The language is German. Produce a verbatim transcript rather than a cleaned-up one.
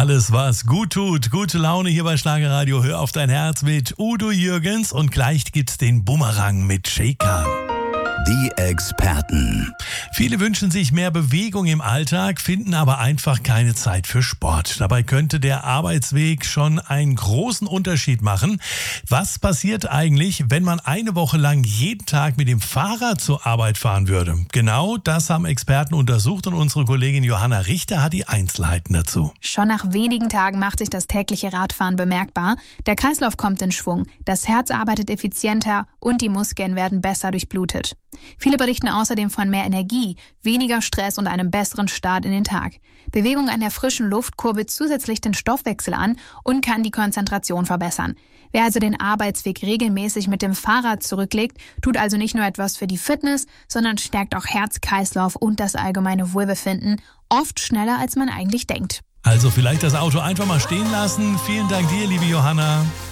Alles, was gut tut, gute Laune hier bei Schlagerradio. Hör auf dein Herz mit Udo Jürgens und gleich gibt's den Bumerang mit Shekan. Die Experten. Viele wünschen sich mehr Bewegung im Alltag, finden aber einfach keine Zeit für Sport. Dabei könnte der Arbeitsweg schon einen großen Unterschied machen. Was passiert eigentlich, wenn man eine Woche lang jeden Tag mit dem Fahrrad zur Arbeit fahren würde? Genau das haben Experten untersucht und unsere Kollegin Johanna Richter hat die Einzelheiten dazu. Schon nach wenigen Tagen macht sich das tägliche Radfahren bemerkbar. Der Kreislauf kommt in Schwung, das Herz arbeitet effizienter und die Muskeln werden besser durchblutet. Viele berichten außerdem von mehr Energie, weniger Stress und einem besseren Start in den Tag. Bewegung an der frischen Luft kurbelt zusätzlich den Stoffwechsel an und kann die Konzentration verbessern. Wer also den Arbeitsweg regelmäßig mit dem Fahrrad zurücklegt, tut also nicht nur etwas für die Fitness, sondern stärkt auch Herz, Kreislauf und das allgemeine Wohlbefinden, oft schneller als man eigentlich denkt. Also vielleicht das Auto einfach mal stehen lassen. Vielen Dank dir, liebe Johanna.